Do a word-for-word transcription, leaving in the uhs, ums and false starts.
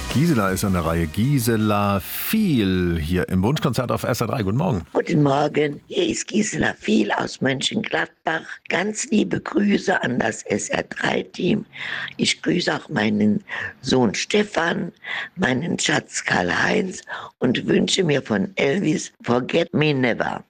Gisela ist an der Reihe. Gisela Viel hier im Wunschkonzert auf S R drei. Guten Morgen. Guten Morgen, hier ist Gisela Viel aus Mönchengladbach. Ganz liebe Grüße an das S R drei Team. Ich grüße auch meinen Sohn Stefan, meinen Schatz Karl-Heinz und wünsche mir von Elvis Forget Me Never.